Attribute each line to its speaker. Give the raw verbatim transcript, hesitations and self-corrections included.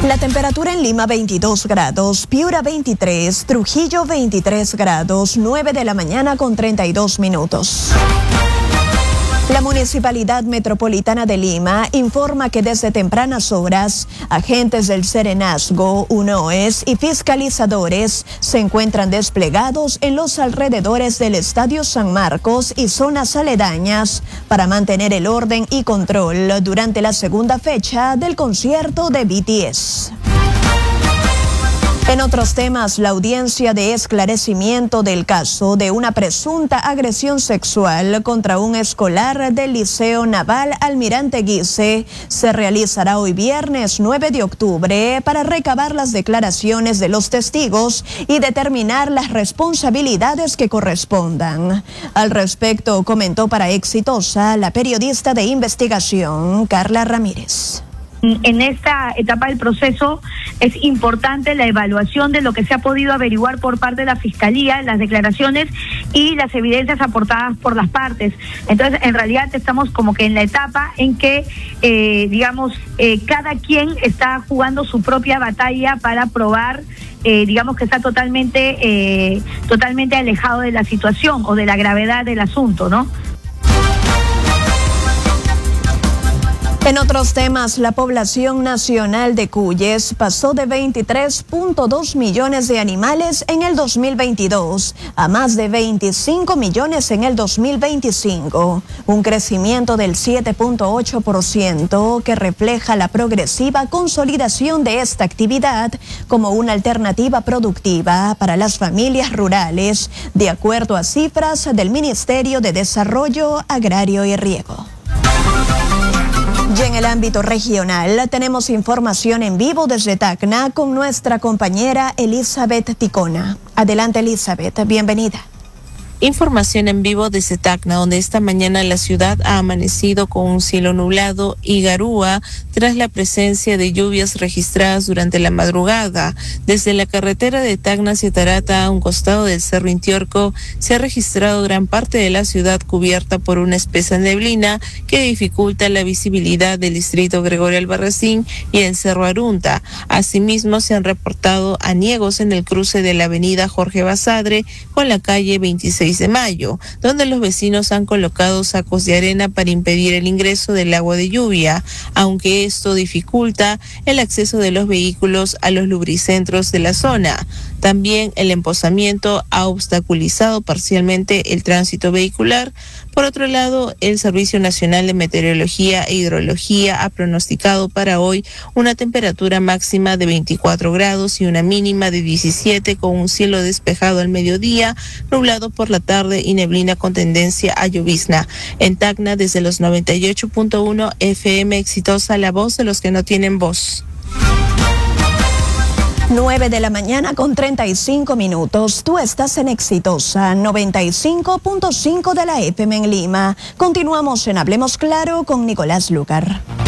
Speaker 1: La temperatura en Lima veintidós grados, Piura veintitrés, Trujillo veintitrés grados, nueve de la mañana con treinta y dos minutos. La Municipalidad Metropolitana de Lima informa que desde tempranas horas, agentes del Serenazgo, UNOES y fiscalizadores se encuentran desplegados en los alrededores del Estadio San Marcos y zonas aledañas para mantener el orden y control durante la segunda fecha del concierto de B T S. En otros temas, la audiencia de esclarecimiento del caso de una presunta agresión sexual contra un escolar del Liceo Naval Almirante Guise se realizará hoy viernes nueve de octubre para recabar las declaraciones de los testigos y determinar las responsabilidades que correspondan. Al respecto, comentó para Exitosa la periodista de investigación Carla Ramírez.
Speaker 2: En esta etapa del proceso es importante la evaluación de lo que se ha podido averiguar por parte de la Fiscalía, las declaraciones y las evidencias aportadas por las partes. Entonces, en realidad estamos como que en la etapa en que, eh, digamos, eh, cada quien está jugando su propia batalla para probar, eh, digamos, que está totalmente, eh, totalmente alejado de la situación o de la gravedad del asunto, ¿no?
Speaker 1: En otros temas, la población nacional de Cuyes pasó de veintitrés punto dos millones de animales en el dos mil veintidós a más de veinticinco millones en el dos mil veinticinco, un crecimiento del siete punto ocho por ciento que refleja la progresiva consolidación de esta actividad como una alternativa productiva para las familias rurales, de acuerdo a cifras del Ministerio de Desarrollo Agrario y Riego. Y en el ámbito regional tenemos información en vivo desde Tacna con nuestra compañera Elizabeth Ticona. Adelante, Elizabeth, bienvenida.
Speaker 3: Información en vivo desde Tacna, donde esta mañana la ciudad ha amanecido con un cielo nublado y garúa tras la presencia de lluvias registradas durante la madrugada. Desde la carretera de Tacna hacia Tarata, a un costado del Cerro Intiorco, se ha registrado gran parte de la ciudad cubierta por una espesa neblina que dificulta la visibilidad del distrito Gregorio Albarracín y el Cerro Arunta. Asimismo, se han reportado aniegos en el cruce de la avenida Jorge Basadre con la calle veintiséis de mayo, donde los vecinos han colocado sacos de arena para impedir el ingreso del agua de lluvia, aunque esto dificulta el acceso de los vehículos a los lubricentros de la zona. También el empozamiento ha obstaculizado parcialmente el tránsito vehicular. Por otro lado, el Servicio Nacional de Meteorología e Hidrología ha pronosticado para hoy una temperatura máxima de veinticuatro grados y una mínima de diecisiete, con un cielo despejado al mediodía, nublado por la tarde y neblina con tendencia a llovizna. En Tacna, desde los noventa y ocho punto uno F M Exitosa, la voz de los que no tienen voz.
Speaker 1: nueve de la mañana con treinta y cinco minutos. Tú estás en Exitosa noventa y cinco punto cinco de la F M en Lima. Continuamos en Hablemos Claro con Nicolás Lucar.